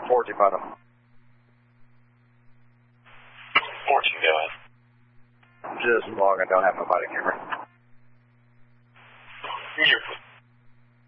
14, bottom. 14, go ahead. Just log, I don't have my body camera.